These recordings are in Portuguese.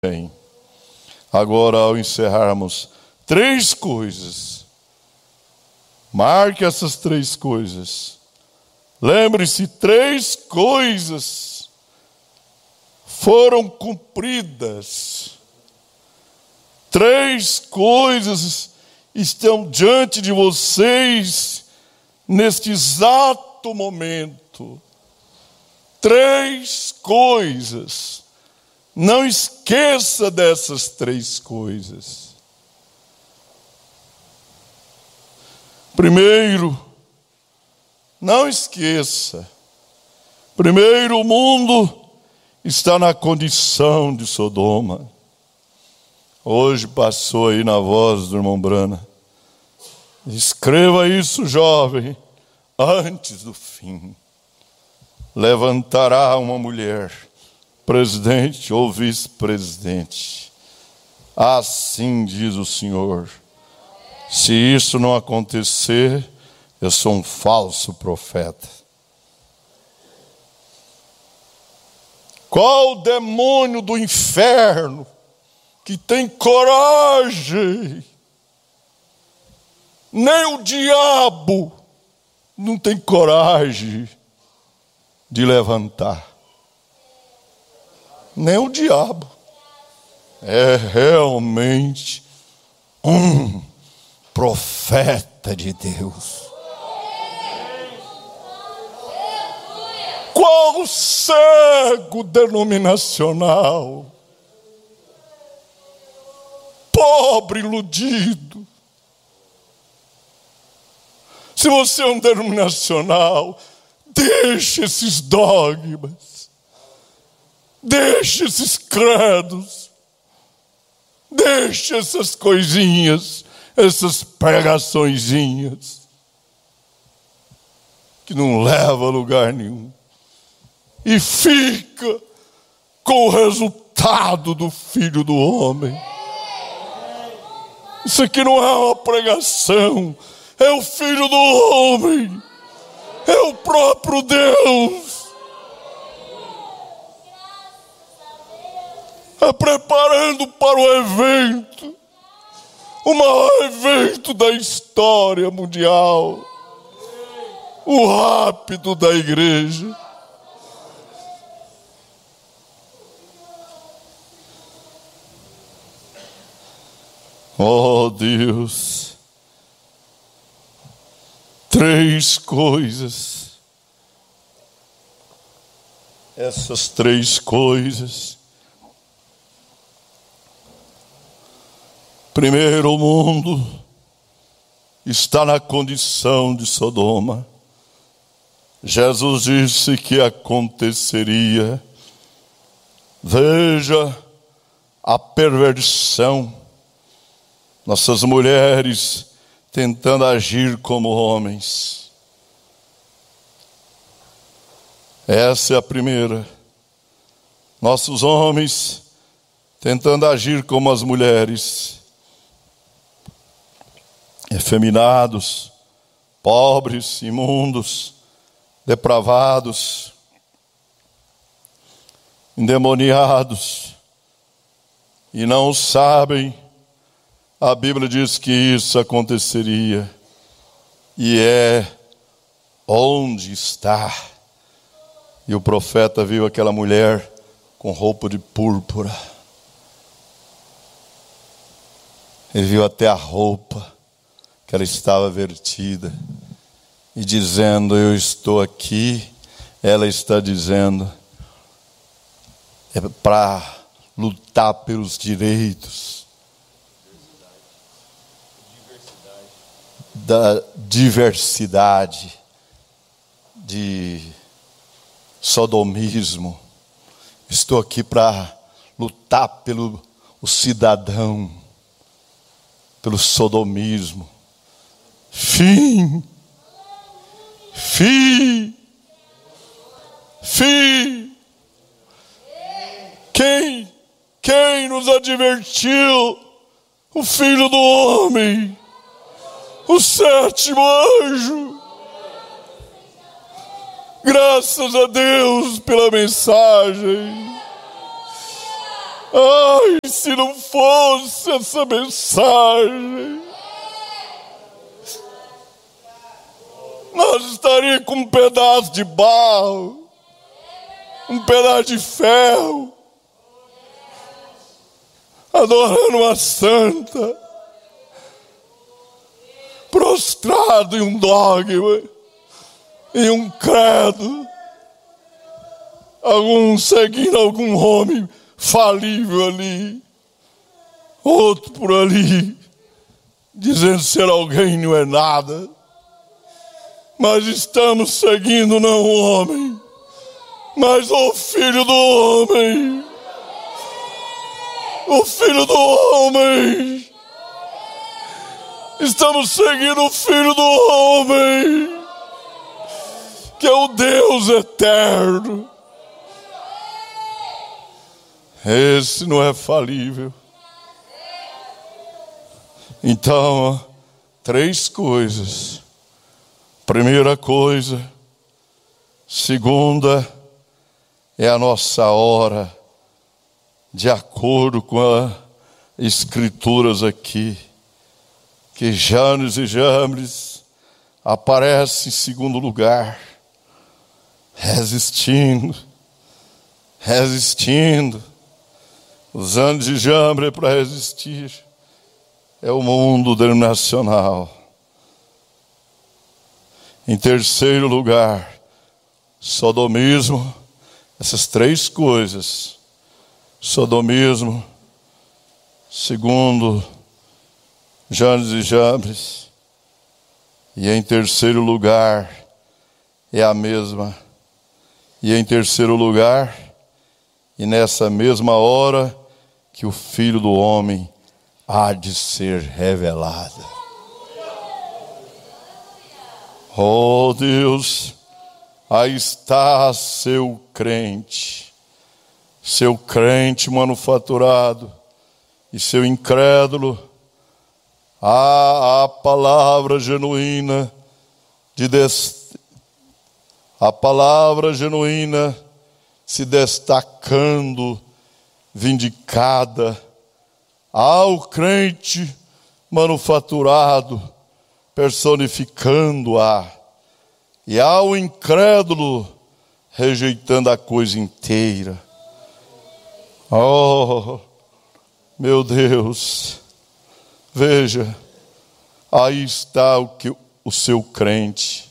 Bem, agora ao encerrarmos, 3 coisas. Marque essas 3 coisas. Lembre-se, 3 coisas foram cumpridas. 3 coisas estão diante de vocês neste exato momento. 3 coisas. Não esqueça dessas 3 coisas. Primeiro, não esqueça. Primeiro, o mundo está na condição de Sodoma. Hoje passou aí na voz do irmão Brana. Escreva isso, jovem, antes do fim. Levantará uma mulher, presidente ou vice-presidente. Assim diz o Senhor. Se isso não acontecer, eu sou um falso profeta. Qual demônio do inferno que tem coragem? Nem o diabo não tem coragem de levantar. Nem o diabo. É realmente um profeta de Deus. Qual cego denominacional? Pobre iludido. Se você é um denominacional, deixe esses dogmas. Deixe esses credos. Deixe essas coisinhas, essas pregaçõezinhas, que não levam a lugar nenhum. E fica com o resultado do Filho do Homem. Isso aqui não é uma pregação, é o Filho do Homem, é o próprio Deus. Preparando para o evento, o maior evento da história mundial, o rapto da igreja. Oh Deus, 3 coisas, essas 3 coisas. Primeiro, o mundo está na condição de Sodoma. Jesus disse que aconteceria. Veja a perversão. Nossas mulheres tentando agir como homens. Essa é a primeira. Nossos homens tentando agir como as mulheres. Efeminados, pobres, imundos, depravados, endemoniados, e não sabem. A Bíblia diz que isso aconteceria, e é onde está. E o profeta viu aquela mulher com roupa de púrpura. Ele viu até a roupa que ela estava vertida, e dizendo: eu estou aqui. Ela está dizendo: é para lutar pelos direitos da diversidade de sodomismo. Estou aqui para lutar pelo o cidadão, pelo sodomismo. Fim. Quem nos advertiu? O Filho do Homem, o 7º anjo. Graças a Deus pela mensagem. Ai, se não fosse essa mensagem, nós estaríamos com um pedaço de barro, um pedaço de ferro, adorando uma santa, prostrado em um dogma, em um credo, seguindo algum homem falível ali, outro por ali, dizendo ser alguém não é nada. Mas estamos seguindo não o homem, mas o Filho do homem. O Filho do homem. Estamos seguindo o Filho do homem, que é o Deus eterno. Esse não é falível. Então, 3 coisas. Primeira coisa. Segunda, é a nossa hora, de acordo com as escrituras aqui, que Janes e Jambres aparece em segundo lugar, resistindo. Os Janes e Jambres para resistir é o mundo denominacional. Em terceiro lugar, sodomismo. Essas 3 coisas: sodomismo, segundo, Janes e Jambres, e em terceiro lugar é a mesma. E em terceiro lugar, e nessa mesma hora, que o Filho do homem há de ser revelado. Oh Deus, aí está seu crente manufaturado, e seu incrédulo. A palavra genuína a palavra genuína se destacando, vindicada. Ao crente manufaturado, personificando-a, e ao incrédulo, rejeitando a coisa inteira. Oh, meu Deus, veja, aí está o seu crente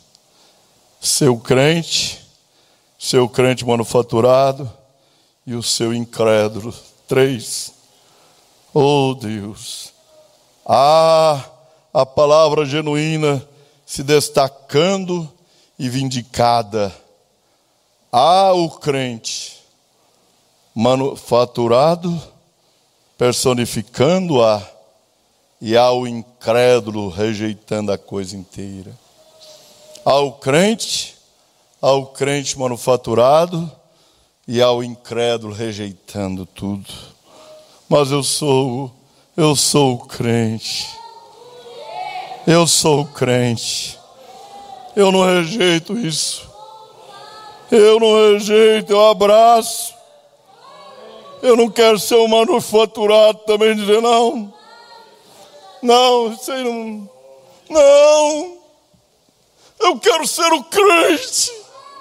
manufaturado e o seu incrédulo. 3. Oh Deus, a palavra genuína se destacando e vindicada. O crente manufaturado, personificando-a, e ao incrédulo, rejeitando a coisa inteira. Ao crente manufaturado, e ao incrédulo, rejeitando tudo. Mas eu sou o crente. Eu sou o crente. Eu não rejeito isso. Eu não rejeito, eu abraço. Eu não quero ser um manufaturado também, dizer não. Não, isso aí não. Não. Eu quero ser o crente.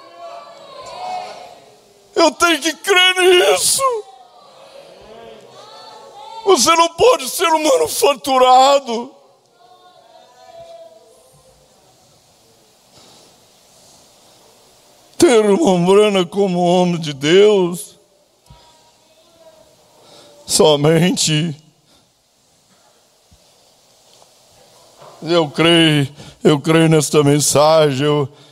Eu tenho que crer nisso. Você não pode ser um manufaturado. Ter uma Brana como homem de Deus, somente eu creio nesta mensagem,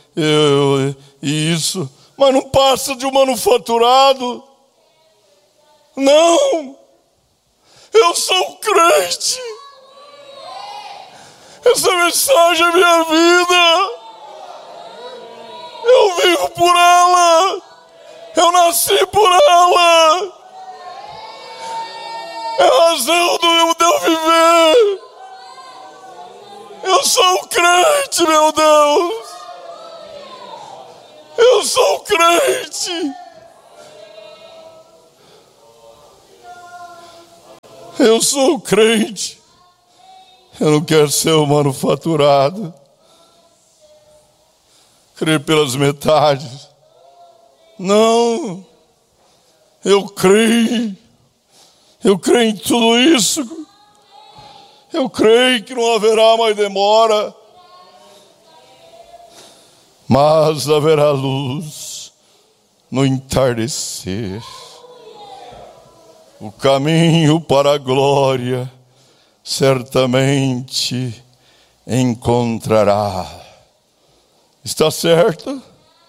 isso, mas não passa de um manufaturado. Não, eu sou crente. Essa mensagem é minha vida. Eu vivo por ela. Eu nasci por ela. É a razão do eu viver. Eu sou crente, meu Deus. Eu sou crente. Eu sou crente. Eu não quero ser um manufaturado. Crer pelas metades. Não. Eu creio. Eu creio em tudo isso. Eu creio que não haverá mais demora. Mas haverá luz no entardecer. O caminho para a glória certamente encontrará. Está certo?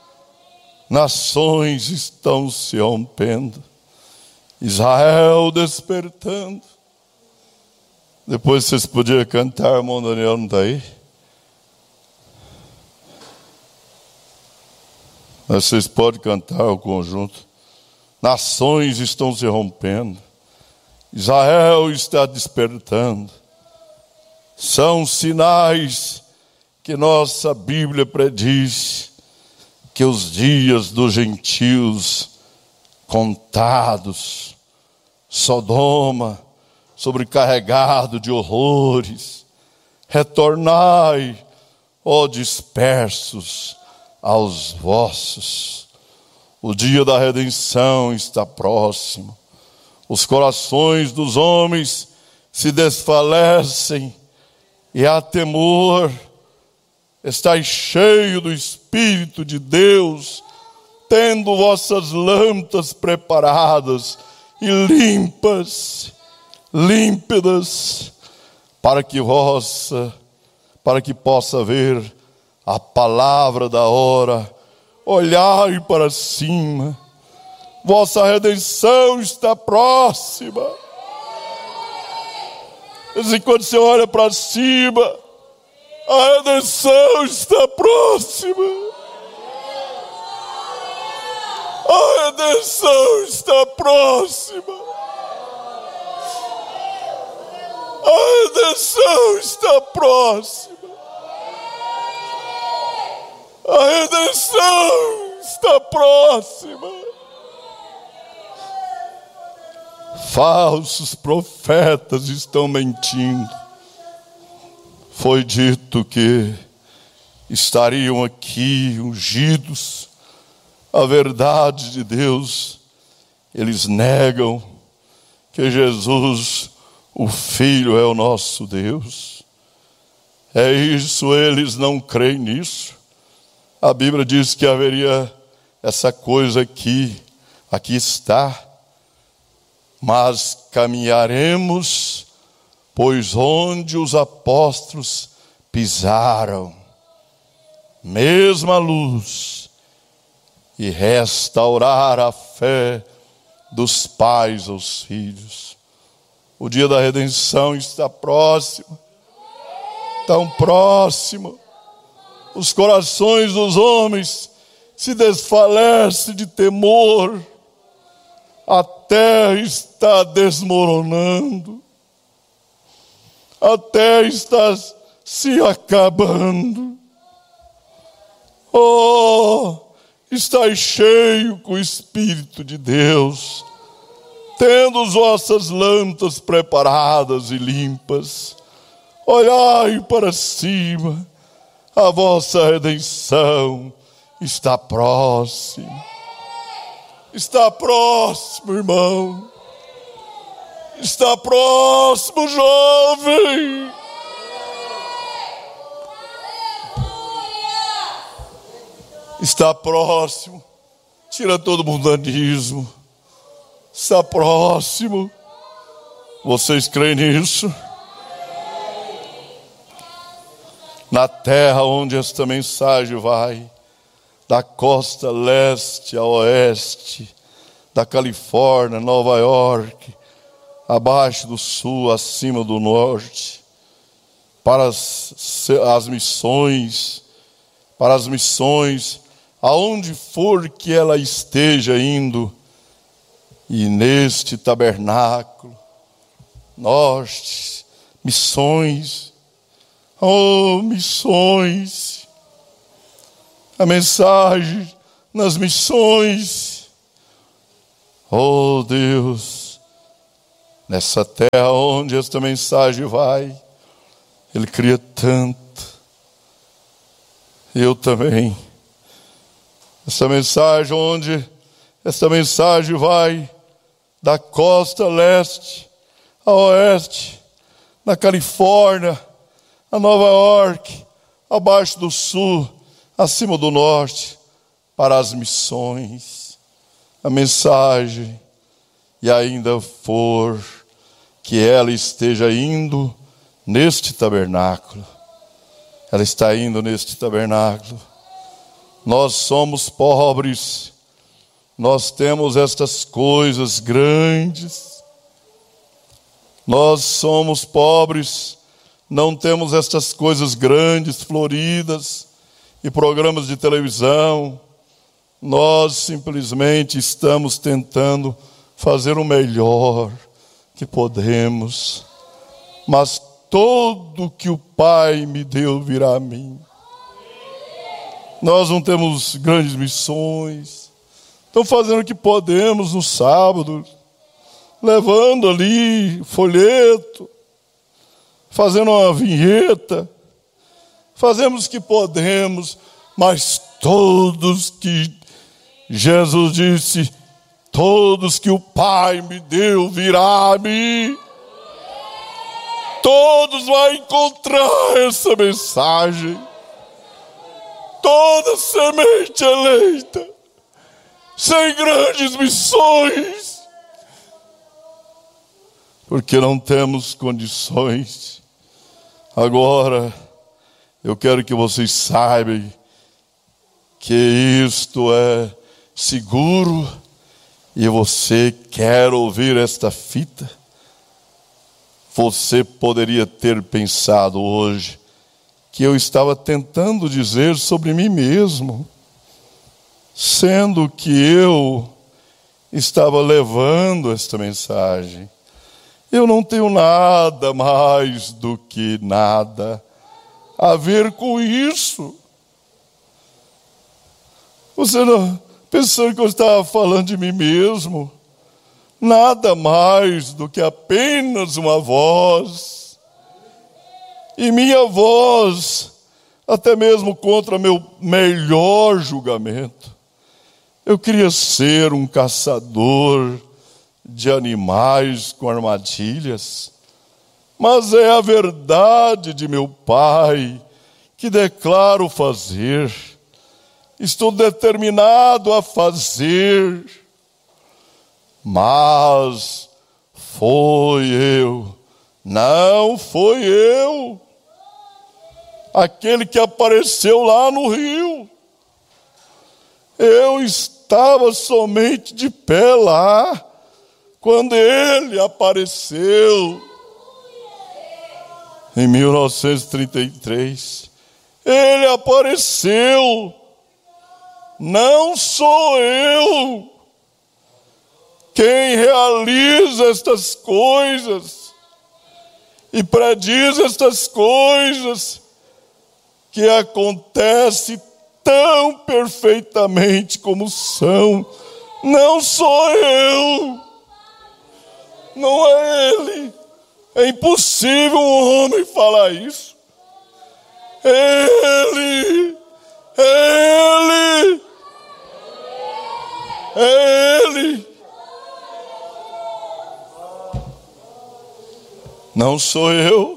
Nações estão se rompendo. Israel despertando. Depois vocês podiam cantar, irmão Daniel não está aí? Mas vocês podem cantar o conjunto. Nações estão se rompendo. Israel está despertando. São sinais que nossa Bíblia prediz que os dias dos gentios contados, Sodoma sobrecarregado de horrores, retornai, ó dispersos, aos vossos. O dia da redenção está próximo. Os corações dos homens se desfalecem e há temor. Estais cheio do Espírito de Deus, tendo vossas lâmpadas preparadas e límpidas, para que possa ver a palavra da hora. Olhai para cima, vossa redenção está próxima. Mas enquanto você olha para cima, a redenção está próxima. A redenção está próxima. A redenção está próxima. A redenção está próxima. Falsos profetas estão mentindo. Foi dito que estariam aqui ungidos. A verdade de Deus, eles negam que Jesus, o Filho, é o nosso Deus. É isso, eles não creem nisso. A Bíblia diz que haveria essa coisa aqui está. Mas caminharemos, pois onde os apóstolos pisaram, mesma luz, e restaurar a fé dos pais aos filhos. O dia da redenção está próximo, tão próximo. Os corações dos homens se desfalecem de temor. A terra está desmoronando. A terra está se acabando. Oh, está cheio com o Espírito de Deus, tendo as vossas lâmpadas preparadas e limpas. Olhai para cima, a vossa redenção está próxima. Está próximo, irmão. Está próximo, jovem. Está próximo. Tira todo o mundanismo. Está próximo. Vocês creem nisso? Na terra onde esta mensagem vai, da costa leste a oeste, da Califórnia, Nova York, abaixo do sul, acima do norte, para as missões, aonde for que ela esteja indo, e neste tabernáculo, nós, missões, oh missões, a mensagem nas missões. Oh Deus, nessa terra onde esta mensagem vai. Ele queria tanto. Eu também. Essa mensagem esta mensagem vai da costa leste a oeste, na Califórnia, a Nova York, abaixo do sul, acima do norte, para as missões. A mensagem, e ainda for que ela esteja indo neste tabernáculo. Ela está indo neste tabernáculo. Nós somos pobres, nós temos estas coisas grandes. Nós somos pobres, não temos estas coisas grandes, floridas, e programas de televisão. Nós simplesmente estamos tentando fazer o melhor que podemos. Mas todo que o Pai me deu virá a mim. Nós não temos grandes missões. Estamos fazendo o que podemos no sábado, levando ali folheto, fazendo uma vinheta. Fazemos o que podemos, mas todos que Jesus disse, todos que o Pai me deu virá a mim. Todos vão encontrar essa mensagem. Toda semente eleita, sem grandes missões, porque não temos condições. Agora, eu quero que vocês saibam que isto é seguro, e você quer ouvir esta fita. Você poderia ter pensado hoje que eu estava tentando dizer sobre mim mesmo, sendo que eu estava levando esta mensagem. Eu não tenho nada mais do que nada a ver com isso. Você não pensando que eu estava falando de mim mesmo? Nada mais do que apenas uma voz. E minha voz, até mesmo contra meu melhor julgamento. Eu queria ser um caçador de animais com armadilhas, mas é a verdade de meu Pai que declaro fazer. Estou determinado a fazer, mas não foi eu, aquele que apareceu lá no rio. Eu estava somente de pé lá, quando ele apareceu, em 1933. Ele apareceu, não sou eu quem realiza estas coisas e prediz estas coisas que acontecem tão perfeitamente como são. Não sou eu, não é ele. É impossível um homem falar isso. Ele. Não sou eu.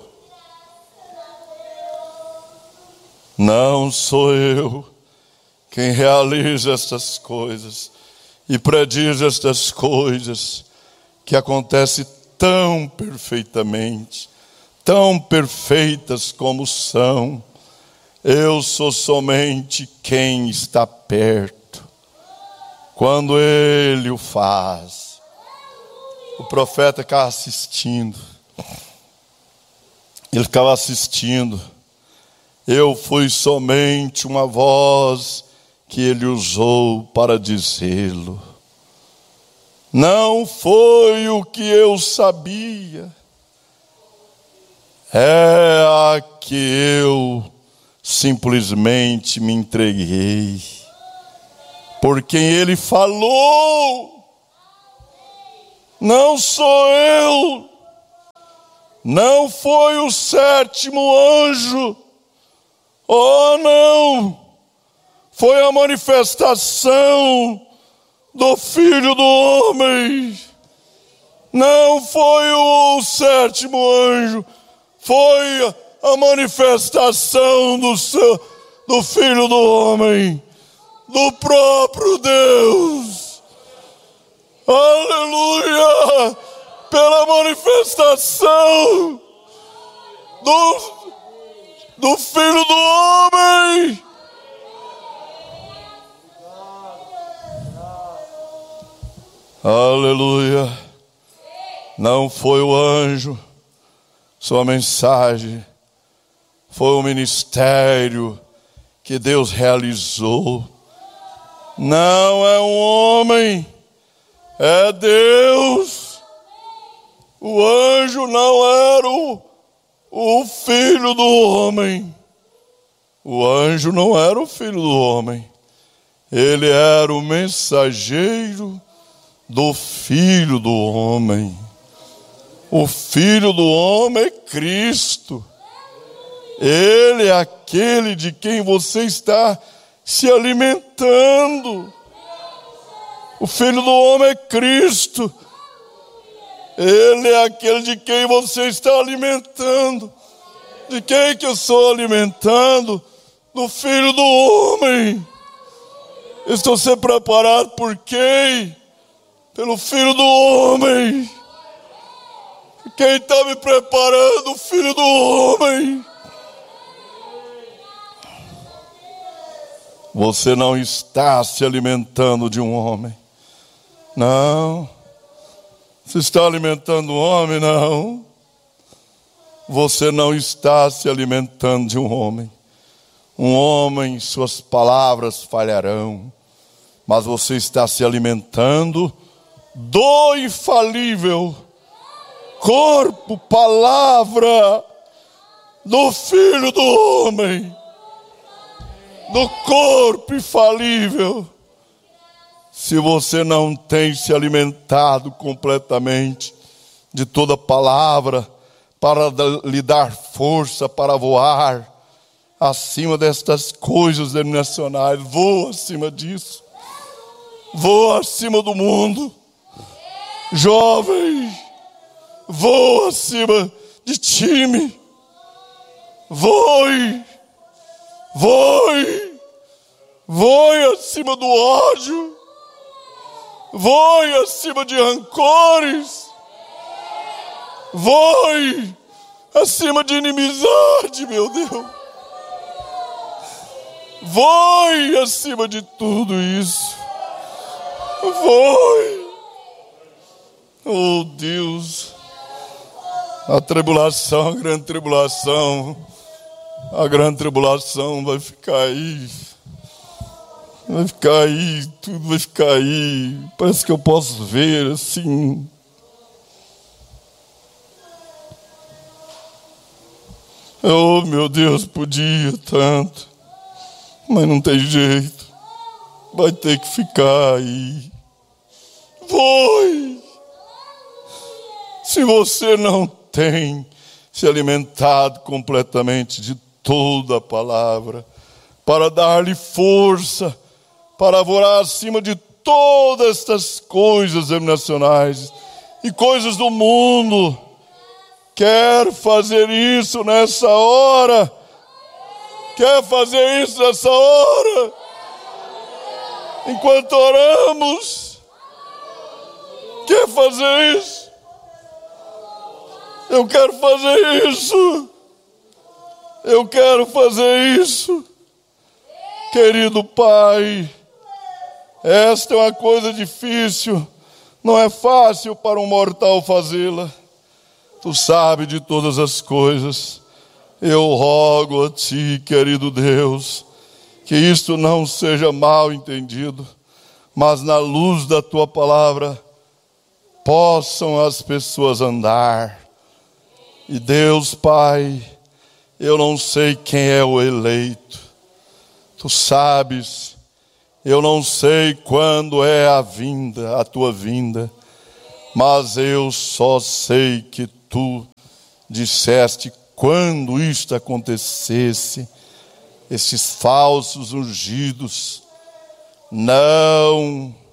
Não sou eu quem realiza estas coisas e prediz estas coisas que acontecem tão perfeitamente, tão perfeitas como são. Eu sou somente quem está perto, quando ele o faz. O profeta ficava assistindo. Ele ficava assistindo. Eu fui somente uma voz que ele usou para dizê-lo. Não foi o que eu sabia. É a que eu simplesmente me entreguei. Por quem ele falou. Não sou eu. Não foi o sétimo anjo. Oh, não. Foi a manifestação do Filho do Homem. Não foi o sétimo anjo. Foi a manifestação do Filho do Homem, do próprio Deus. Aleluia! Pela manifestação do Filho do Homem. Aleluia! Não foi o anjo, sua mensagem, foi o ministério que Deus realizou. Não é um homem, é Deus. O anjo não era o filho do homem. O anjo não era o filho do homem. Ele era o mensageiro do Filho do Homem. O Filho do Homem é Cristo. Ele é aquele de quem você está se alimentando. O Filho do Homem é Cristo. Ele é aquele de quem você está alimentando. De quem que eu estou alimentando? Do Filho do Homem. Estou sendo preparado por quem? Pelo Filho do Homem. Quem está me preparando? O Filho do Homem. Você não está se alimentando de um homem. Não. Você está alimentando um homem? Não. Você não está se alimentando de um homem. Um homem, suas palavras falharão. Mas você está se alimentando do infalível corpo, palavra do Filho do Homem. Do corpo infalível. Se você não tem se alimentado completamente de toda palavra para lhe dar força para voar acima destas coisas denominacionais, voa acima disso, voa acima do mundo, jovem, voa acima de time, voe acima do ódio, voe acima de rancores, voe acima de inimizade, meu Deus, voe acima de tudo isso, voe, oh Deus, a tribulação, a grande tribulação vai ficar aí. Vai ficar aí, tudo vai ficar aí. Parece que eu posso ver assim. Oh, meu Deus, podia tanto. Mas não tem jeito. Vai ter que ficar aí. Foi. Se você não tem se alimentado completamente de toda a palavra, para dar-lhe força, para voar acima de todas estas coisas nacionais e coisas do mundo. Quer fazer isso nessa hora? Quer fazer isso nessa hora? Enquanto oramos, quer fazer isso? Eu quero fazer isso. Eu quero fazer isso. Querido Pai, esta é uma coisa difícil, não é fácil para um mortal fazê-la. Tu sabes de todas as coisas. Eu rogo a Ti, querido Deus, que isto não seja mal entendido, mas na luz da Tua palavra possam as pessoas andar. E Deus, Pai, eu não sei quem é o eleito. Tu sabes, eu não sei quando é a Tua vinda, Mas eu só sei que tu disseste, quando isto acontecesse, esses falsos ungidos, não,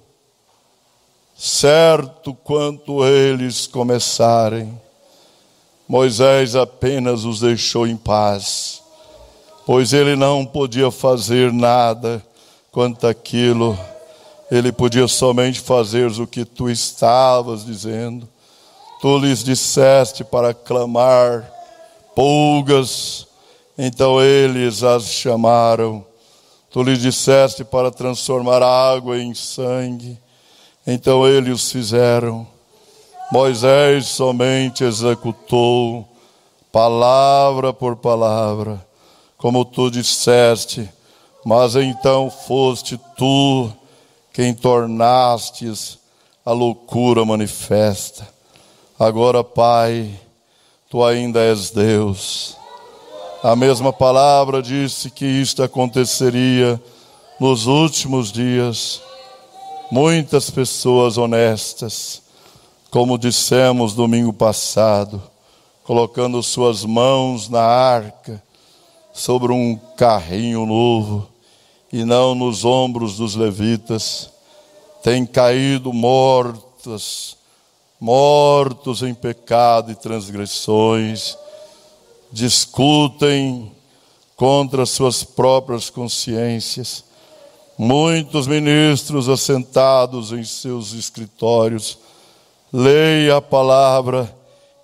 certo quanto eles começarem, Moisés apenas os deixou em paz, pois ele não podia fazer nada quanto aquilo. Ele podia somente fazer o que tu estavas dizendo. Tu lhes disseste para clamar pulgas, então eles as chamaram. Tu lhes disseste para transformar água em sangue, então eles os fizeram. Moisés somente executou, palavra por palavra, como tu disseste, mas então foste tu quem tornastes a loucura manifesta. Agora, Pai, tu ainda és Deus. A mesma palavra disse que isto aconteceria nos últimos dias. Muitas pessoas honestas, como dissemos domingo passado, colocando suas mãos na arca, sobre um carrinho novo, e não nos ombros dos levitas, têm caído mortos em pecado e transgressões, discutem contra suas próprias consciências. Muitos ministros assentados em seus escritórios leem a palavra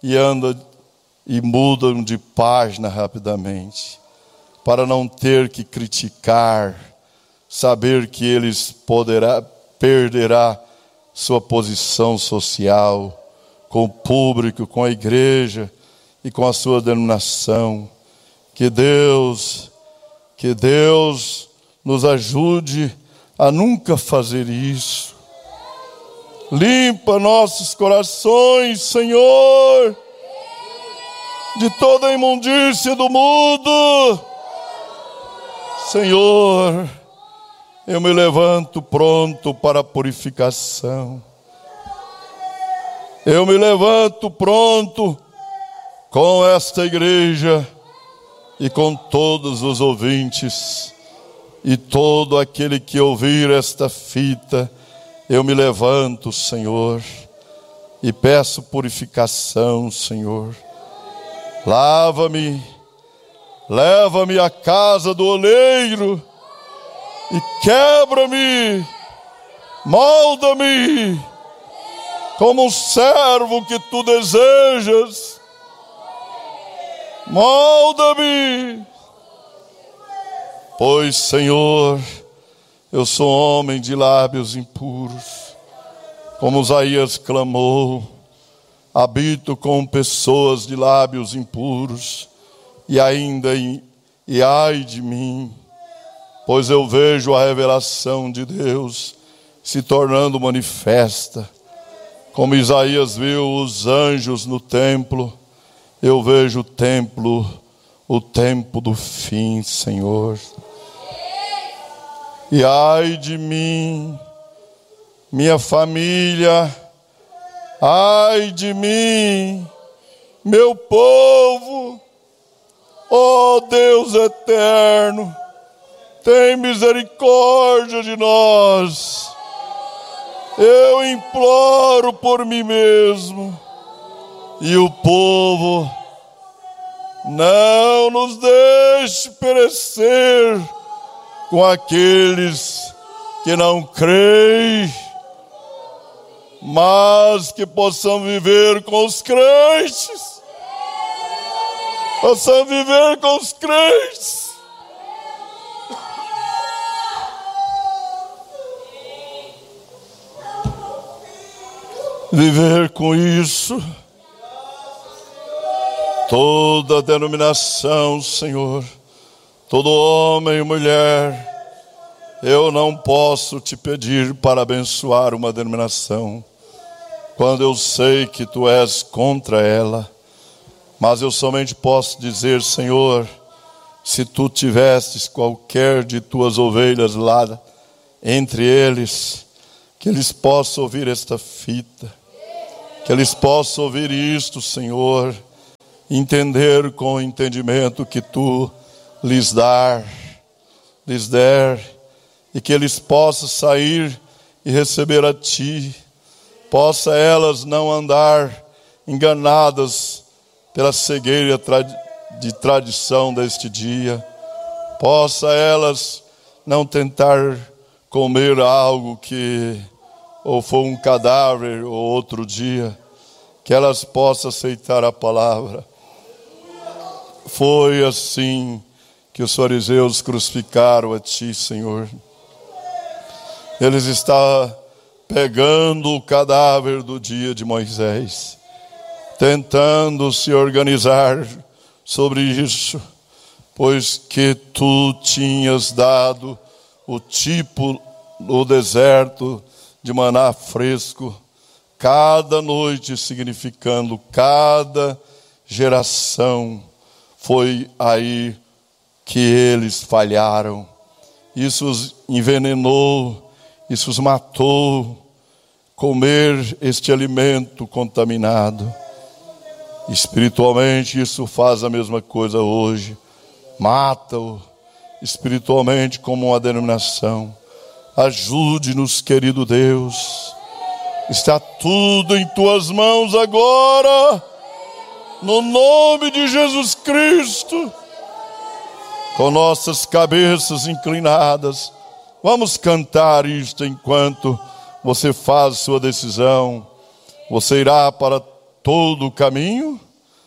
e mudam de página rapidamente, para não ter que criticar, saber que eles perderá sua posição social com o público, com a igreja e com a sua denominação. Que Deus nos ajude a nunca fazer isso. Limpa nossos corações, Senhor, de toda a imundícia do mundo. Senhor, eu me levanto pronto para a purificação. Eu me levanto pronto com esta igreja e com todos os ouvintes e todo aquele que ouvir esta fita. Eu me levanto, Senhor, e peço purificação, Senhor. Lava-me, leva-me à casa do oleiro e quebra-me, molda-me como um servo que tu desejas. Molda-me, pois, Senhor, eu sou homem de lábios impuros, como Isaías clamou, habito com pessoas de lábios impuros, e ai de mim, pois eu vejo a revelação de Deus se tornando manifesta. Como Isaías viu os anjos no templo, eu vejo o tempo do fim, Senhor. E ai de mim, minha família, ai de mim, meu povo. Ó Deus eterno, tem misericórdia de nós. Eu imploro por mim mesmo e o povo. Não nos deixe perecer com aqueles que não creem, mas que possamos viver com os crentes. Possamos viver com os crentes. Viver com isso. Toda denominação, Senhor, todo homem e mulher, eu não posso te pedir para abençoar uma denominação, quando eu sei que tu és contra ela. Mas eu somente posso dizer, Senhor, se tu tivesses qualquer de tuas ovelhas lá entre eles, que eles possam ouvir esta fita, Que eles possam ouvir isto, Senhor, entender com o entendimento que Tu lhes der, e que eles possam sair e receber a Ti. Possa elas não andar enganadas pela cegueira de tradição deste dia. Possa elas não tentar comer algo que ou foi um cadáver ou outro dia. Que elas possam aceitar a palavra. Foi assim que os fariseus crucificaram a Ti, Senhor. Eles estavam pegando o cadáver do dia de Moisés, tentando se organizar sobre isso, pois que Tu tinhas dado o tipo no deserto de maná fresco, cada noite significando cada geração. Foi aí que eles falharam. Isso os envenenou, isso os matou, comer este alimento contaminado. Espiritualmente isso faz a mesma coisa hoje. Mata-o espiritualmente como uma denominação. Ajude-nos, querido Deus. Está tudo em Tuas mãos agora, no nome de Jesus Cristo. Com nossas cabeças inclinadas, vamos cantar isto enquanto você faz sua decisão. Você irá para todo o caminho?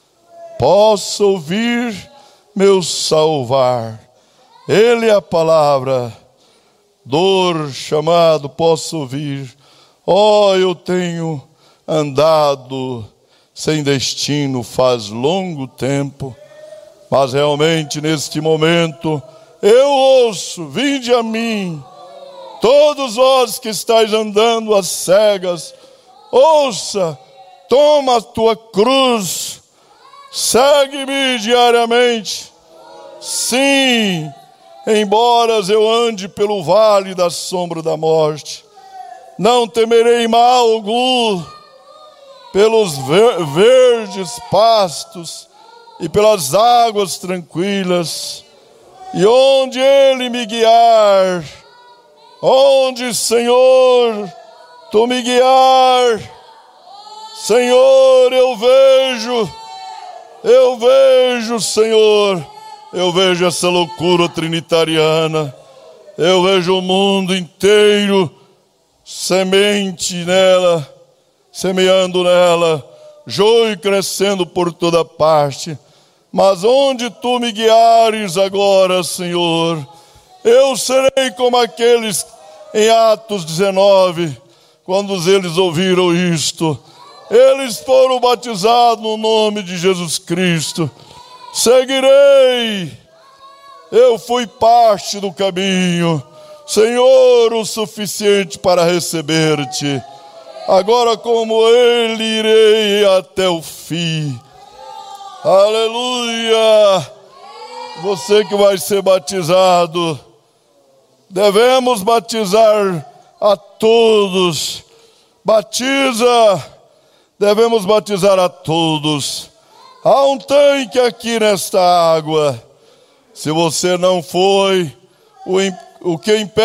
Posso ouvir meu salvar. Ele é a palavra. Dor, chamado, posso ouvir. Oh, eu tenho andado sem destino faz longo tempo, mas realmente neste momento eu ouço: vinde a mim, todos vós que estáis andando às cegas, ouça, toma a tua cruz, segue-me diariamente. Sim, embora eu ande pelo vale da sombra da morte, não temerei mal algum. Pelos verdes pastos e pelas águas tranquilas, e onde Ele me guiar, onde, Senhor, Tu me guiar, Senhor, eu vejo, Senhor, eu vejo essa loucura trinitariana, eu vejo o mundo inteiro semeando nela, joio crescendo por toda parte. Mas onde Tu me guiares agora, Senhor, eu serei como aqueles em Atos 19, quando eles ouviram isto. Eles foram batizados no nome de Jesus Cristo. Seguirei. Eu fui parte do caminho, Senhor, o suficiente para receber-Te. Agora como Ele irei até o fim. Aleluia! Você que vai ser batizado, devemos batizar a todos. Devemos batizar a todos. Há um tanque aqui nesta água. Se você não foi, o que impede